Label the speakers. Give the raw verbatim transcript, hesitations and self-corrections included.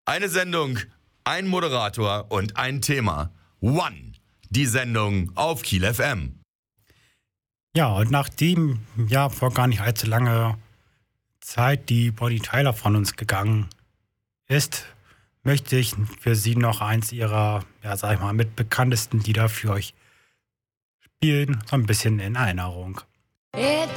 Speaker 1: Eine Sendung, ein Moderator und ein Thema. One, die Sendung auf Kiel F M.
Speaker 2: Ja, und nachdem ja vor gar nicht allzu langer Zeit die Bonnie Tyler von uns gegangen ist, möchte ich für Sie noch eins ihrer, ja sag ich mal, mit bekanntesten Lieder für euch spielen, so ein bisschen in Erinnerung.